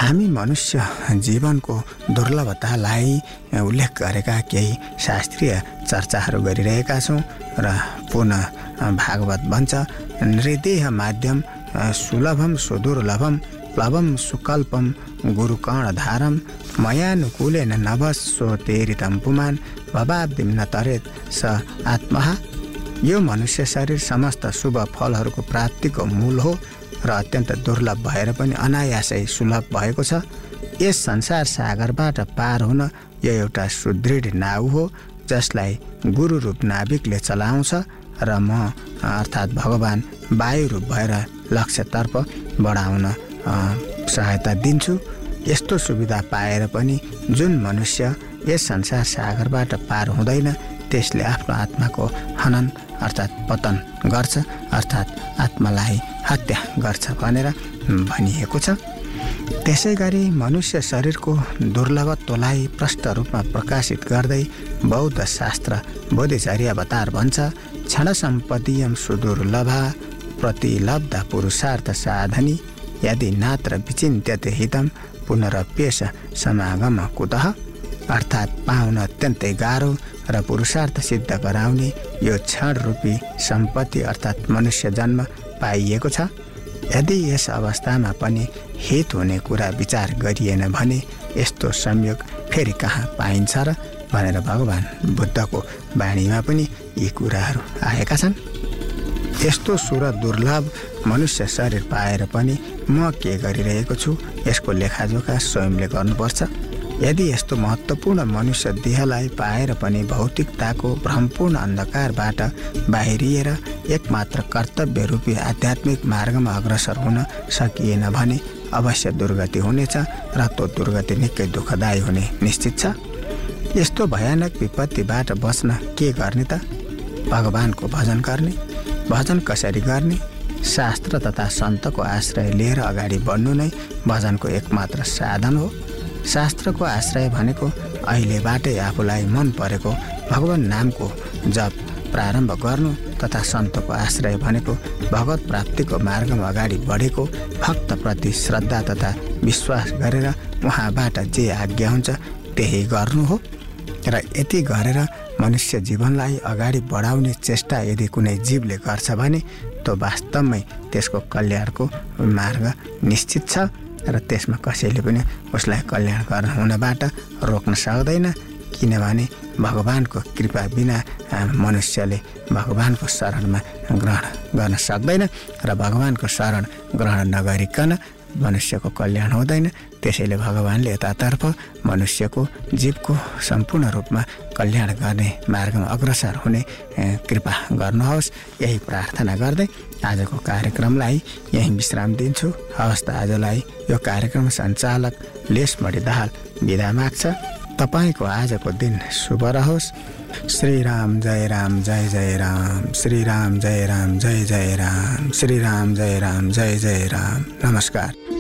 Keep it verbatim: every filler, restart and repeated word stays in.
हामी मनुष्य जीवनको दुर्लभतालाई उल्लेख गरेका केही शास्त्रीय चर्चाहरू गरिरहेका छौँ र पुनः भागवत भन्छ नृदेह माध्यम सुलभम सुदुर्लभम प्लवम सुकल्पम गुरुकर्णधारम मयानुकूलेन नभस्सोतेरितं पुमान् भवाब्धिं न तरेत् स आत्मः। यो मनुष्य शरीर समस्त शुभ फलहरूको प्राप्तिको मूल हो र अत्यन्त दुर्लभ भएर पनि अनायासै सुलभ भएको छ। यस संसार सागरबाट पार हुन यो एउटा सुदृढ नाउ हो जसलाई गुरु रूप नाविकले चलाउँछ र म अर्थात् भगवान वायु रूप भएर लक्ष्यतर्फ बढाउन सहायता दिन्छु। यस्तो सुविधा पाएर पनि जुन मनुष्य यस संसार सागरबाट पार हुँदैन त्यसले आफ्नो आत्माको हनन अर्थात् पतन गर्छ, अर्थात् आत्मालाई हत्या गर्छ भनेर भनिएको छ। त्यसै गरी मनुष्य शरीरको दुर्लभत्वलाई प्रष्ट रूपमा प्रकाशित गर्दै बौद्ध शास्त्र बोधिचर्यावतार भन्छ क्षण सम्पदीयम सुदुर्लभा प्रतिलब्ध पुरुषार्थ साधनी यदि नात्र विचिन्त्यते हितम पुनरप्येष समागम कुतः। अर्थात् पाउन अत्यन्तै गाह्रो र पुरुषार्थ सिद्ध गराउने यो क्षण रूपी सम्पत्ति अर्थात् मनुष्य जन्म पाइएको छ। यदि यस अवस्थामा पनि हित हुने कुरा विचार गरिएन भने यस्तो संयोग फेरि कहाँ पाइन्छ र भनेर भगवान बुद्धको वाणीमा पनि यी कुराहरू आएका छन्। यस्तो सुर दुर्लभ मनुष्य शरीर पाएर पनि म के गरिरहेको छु यसको लेखाजोखा स्वयंले गर्नुपर्छ। यदि यस्तो महत्त्वपूर्ण मनुष्य देहलाई पाएर पनि भौतिकताको भ्रमपूर्ण अन्धकारबाट बाहिरिएर एकमात्र कर्तव्य रूपी आध्यात्मिक मार्गमा अग्रसर हुन सकिएन भने अवश्य दुर्गति हुनेछ र त्यो दुर्गति निकै दुःखदायी हुने निश्चित छ। यस्तो भयानक विपत्तिबाट बच्न के गर्ने त? भगवानको भजन गर्ने। भजन कसरी गर्ने? शास्त्र तथा सन्तको आश्रय लिएर अगाडि बढ्नु नै भजनको एकमात्र साधन हो। शास्त्रको आश्रय भनेको अहिलेबाटै आफूलाई मन परेको भगवान नामको जप प्रारम्भ गर्नु तथा सन्तको आश्रय भनेको भगवत प्राप्तिको मार्गमा अगाडि बढेको भक्तप्रति श्रद्धा तथा विश्वास गरेर उहाँबाट जे आज्ञा हुन्छ त्यही गर्नु हो। र यति गरेर मनुष्य जीवनलाई अगाडि बढाउने चेष्टा यदि कुनै जीवले गर्छ भने त्यो वास्तवमै त्यसको कल्याणको मार्ग निश्चित छ र त्यसमा कसैले पनि उसलाई कल्याण गर्न हुनबाट रोक्न सक्दैन। किनभने भगवानको कृपा बिना मनुष्यले भगवानको शरणमा ग्रहण गर्न सक्दैन र भगवानको शरण ग्रहण नगरिकन मनुष्यको कल्याण हुँदैन। त्यसैले भगवानले यतातर्फ मनुष्यको जीवको सम्पूर्ण रूपमा कल्याण गर्ने मार्गमा अग्रसर हुने कृपा गर्नुहोस् यही प्रार्थना गर्दै आजको कार्यक्रमलाई यही विश्राम दिन्छु। हवस् त आजलाई यो कार्यक्रम सञ्चालक लेसमणि दाहाल बिदा माग्छ। तपाईँको आजको दिन शुभ रहोस्। श्री राम जय राम जय जय राम। श्री राम जय राम जय जय राम। श्री राम जय राम जय जय राम। नमस्कार।